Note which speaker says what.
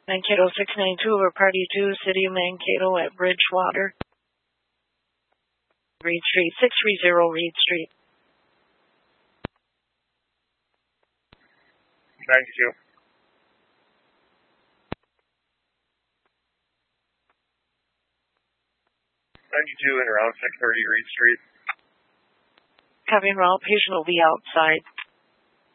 Speaker 1: Mankato 692 over Party 2, City of Mankato at Bridgewater. Reed Street, 630 Reed Street.
Speaker 2: 92. 92 and around 630 Reed Street.
Speaker 1: Copy and route. Patient will be outside.